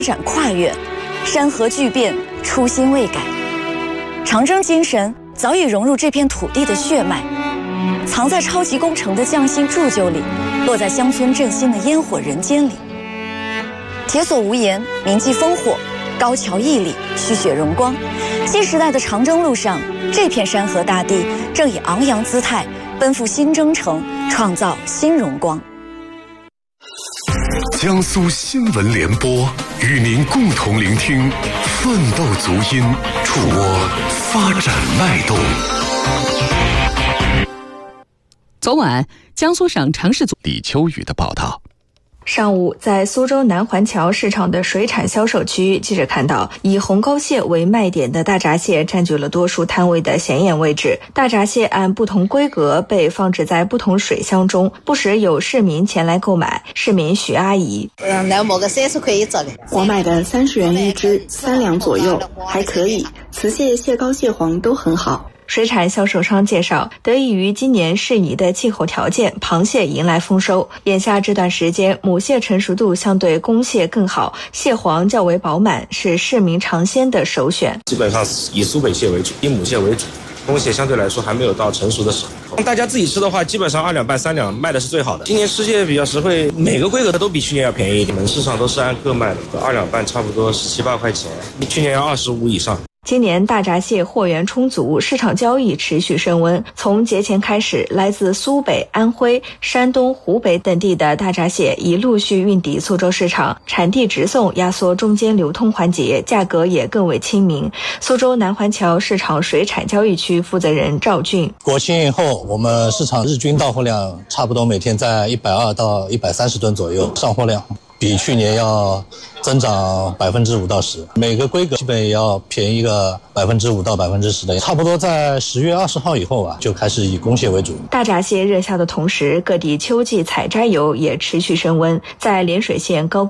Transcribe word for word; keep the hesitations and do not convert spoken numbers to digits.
展跨越，山河巨变，初心未改。长征精神早已融入这片土地的血脉，藏在超级工程的匠心铸就里，落在乡村振兴的烟火人间里。铁索无言，铭记烽火，高桥屹立，旭雪荣光。新时代的长征路上，这片山河大地正以昂扬姿态奔赴新征程，创造新荣光。 江苏新闻联播与您共同聆听奋斗足音，触摸发展脉动。 昨晚，江苏省城市组李秋雨的报道。 上午，在苏州南环桥市场的水产销售区，记者看到以红膏蟹为卖点的大闸蟹占据了多数摊位的显眼位置。大闸蟹按不同规格被放置在不同水箱中，不时有市民前来购买。市民许阿姨： 嗯，来摸个三十块一只的， 我买的三十元一只，三两左右，还可以。雌蟹、蟹膏、蟹黄都很好。 水产销售商介绍，得益于今年适宜的气候条件，螃蟹迎来丰收。眼下这段时间，母蟹成熟度相对公蟹更好，蟹黄较为饱满，是市民尝鲜的首选。 基本上以苏北蟹为主，以母蟹为主，公蟹相对来说还没有到成熟的时候。大家自己吃的话，基本上二两半、三两卖的是最好的。今年吃蟹比较实惠，每个规格的都比去年要便宜一点。门市上都是按个卖的，二两半差不多十七八块钱，比去年要二十五以上。 今年大闸蟹货源充足，市场交易持续升温。从节前开始，来自苏北、安徽、山东、湖北等地的大闸蟹已陆续运抵苏州市场，产地直送压缩中间流通环节，价格也更为亲民。苏州南环桥市场水产交易区负责人赵俊： 国庆以后，我们市场日均到货量差不多每天在一百二到一百三十吨左右，上货量比去年要增长百分之五到十，每个规格基本也要便宜个百分之五到百分之十的，差不多在十月二十号以后啊，就开始以公蟹为主。 大闸蟹热销的同时，各地秋季采摘游也持续升温，在涟水县高